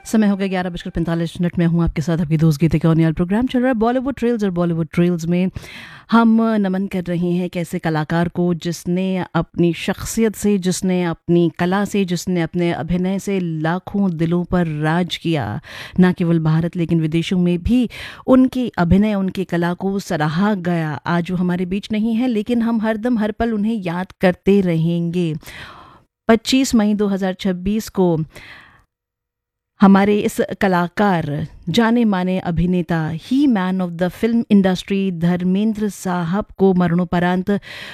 समय हो गया 11:45। मैं हूँ आपके साथ, आपकी दोस्त गीतिका कौनियाल। प्रोग्राम चल रहा है बॉलीवुड ट्रेल्स, और बॉलीवुड ट्रेल्स में हम नमन कर रहे हैं कैसे कलाकार को जिसने अपनी शख्सियत से, जिसने अपनी कला से, जिसने अपने अभिनय से लाखों दिलों पर राज किया। ना केवल भारत लेकिन विदेशों में भी उनकी अभिनय, उनकी कला को सराहा गया। आज वो हमारे बीच नहीं है, लेकिन हम हरदम हर पल उन्हें याद करते रहेंगे। 25 मई 2026 को हमारे इस कलाकार, जाने माने अभिनेता, ही man of the film industry Dharmendra साहब को मरणोपरांत